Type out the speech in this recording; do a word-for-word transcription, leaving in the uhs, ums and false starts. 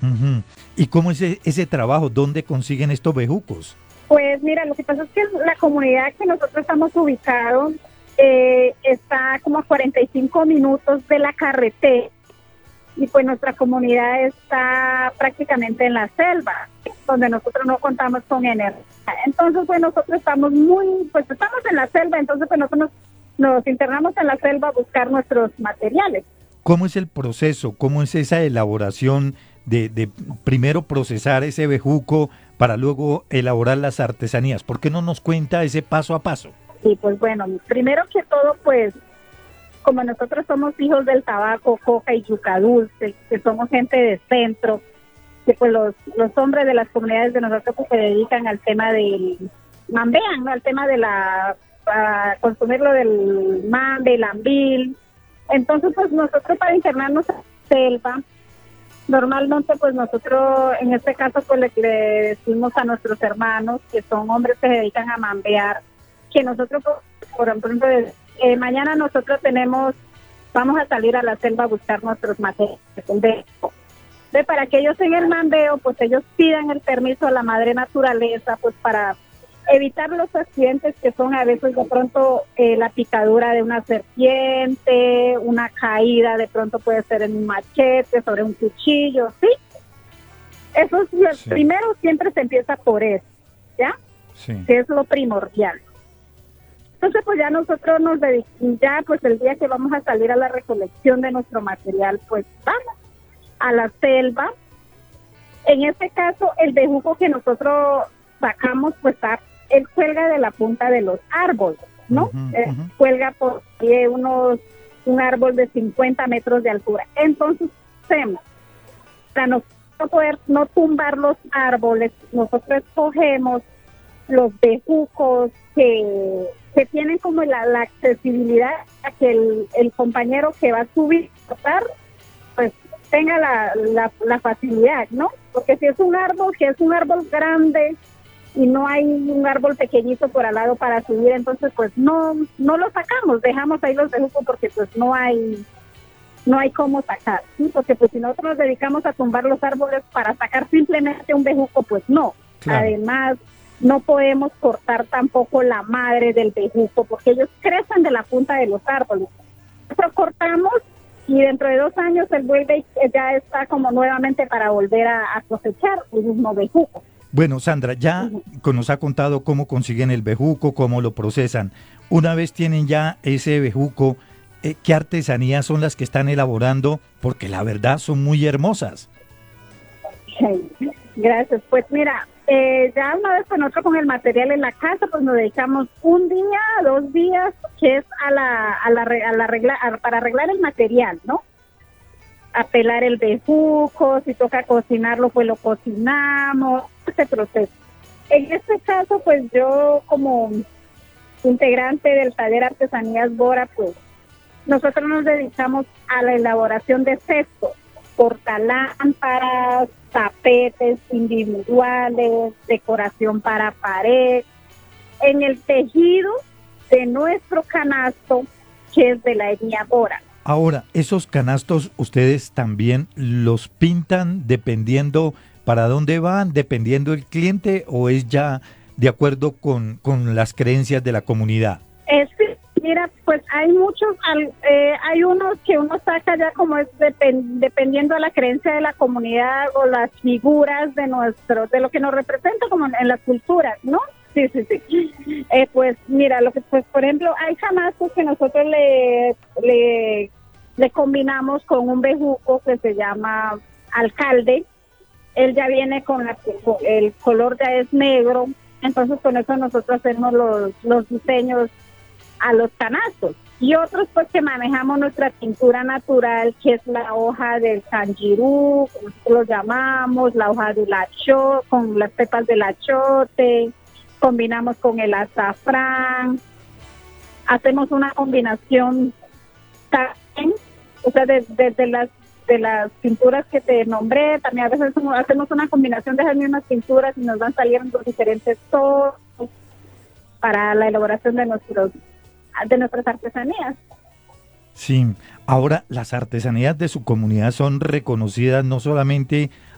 Ujú. ¿Y cómo es ese, ese trabajo? ¿Dónde consiguen estos bejucos? Pues mira, lo que pasa es que la comunidad que nosotros estamos ubicados eh, está como a cuarenta y cinco minutos de la carretera y pues nuestra comunidad está prácticamente en la selva, donde nosotros no contamos con energía. Entonces, pues nosotros estamos muy, pues estamos en la selva, entonces pues nosotros nos, nos internamos en la selva a buscar nuestros materiales. ¿Cómo es el proceso? ¿Cómo es esa elaboración de, de primero procesar ese bejuco para luego elaborar las artesanías? ¿Por qué no nos cuenta ese paso a paso? Y pues bueno, primero que todo, pues como nosotros somos hijos del tabaco, coca y yuca dulce, que somos gente de centro, que pues los, los hombres de las comunidades de nosotros pues, se dedican al tema del mambean, ¿no? Al tema de la, a consumir lo del mambe, el ambil. Entonces pues nosotros para internarnos a la selva, normalmente pues nosotros en este caso pues le, le decimos a nuestros hermanos, que son hombres que se dedican a mambear, que nosotros por ejemplo eh, mañana nosotros tenemos, vamos a salir a la selva a buscar nuestros materiales. De, para que ellos en el mambeo, pues ellos pidan el permiso a la madre naturaleza, pues para evitar los accidentes que son a veces de pronto eh, la picadura de una serpiente, una caída de pronto puede ser en un machete, sobre un cuchillo, ¿sí? Eso es lo Sí. primero, siempre se empieza por eso, ¿ya? Sí. Que es lo primordial. Entonces, pues ya nosotros nos dedicamos, ya pues el día que vamos a salir a la recolección de nuestro material, pues vamos a la selva. En este caso, el bejuco que nosotros sacamos, pues está, él cuelga de la punta de los árboles, ¿no? Ujú, Eh, ujú. cuelga por eh, unos, un árbol de cincuenta metros de altura. Entonces, hacemos, para no poder no tumbar los árboles, nosotros escogemos los bejucos que, que tienen como la, la accesibilidad a que el, el compañero que va a subir a cortar, pues tenga la, la, la facilidad, ¿no? Porque si es un árbol, que es un árbol grande y no hay un árbol pequeñito por al lado para subir, entonces pues no no lo sacamos, dejamos ahí los bejucos porque pues no hay no hay cómo sacar, ¿sí? Porque pues si nosotros nos dedicamos a tumbar los árboles para sacar simplemente un bejuco, pues no. Claro. Además, no podemos cortar tampoco la madre del bejuco porque ellos crecen de la punta de los árboles. Lo cortamos y dentro de dos años él vuelve y ya está como nuevamente para volver a, a cosechar el mismo bejuco. Bueno, Sandra, ya Ujú. nos ha contado cómo consiguen el bejuco, cómo lo procesan. Una vez tienen ya ese bejuco, eh, ¿qué artesanías son las que están elaborando? Porque la verdad son muy hermosas. Gracias. Pues mira, eh, ya una vez con nosotros con el material en la casa, pues nos dedicamos un día, dos días, que es a la, a la, a la arregla, a, para arreglar el material, ¿no? A pelar el bejuco, si toca cocinarlo, pues lo cocinamos, ese proceso. En este caso, pues yo como integrante del taller Artesanías Bora, pues nosotros nos dedicamos a la elaboración de cestos, portalámparas, tapetes individuales, decoración para pared, en el tejido de nuestro canasto, que es de la etnia Bora. Ahora, ¿esos canastos ustedes también los pintan dependiendo para dónde van, dependiendo el cliente, o es ya de acuerdo con, con las creencias de la comunidad? Es que, mira, pues hay muchos, al- eh, hay unos que uno saca ya como es depen- dependiendo de la creencia de la comunidad o las figuras de nuestro, de lo que nos representa como en, en las culturas, ¿no? Sí, sí, sí. Eh, pues mira, lo que pues por ejemplo hay canastos que nosotros le, le le combinamos con un bejuco que se llama alcalde. Él ya viene con la, con el color ya es negro, entonces con eso nosotros hacemos los los diseños a los canastos. Y otros pues que manejamos nuestra tintura natural, que es la hoja del canjirú, como nosotros lo llamamos, la hoja del achote, con las pepas del achote, combinamos con el azafrán, hacemos una combinación también, o sea, desde de, de las de las pinturas que te nombré, también a veces hacemos una combinación de esas mismas pinturas y nos van saliendo diferentes tonos para la elaboración de nuestros de nuestras artesanías. Sí, ahora las artesanías de su comunidad son reconocidas no solamente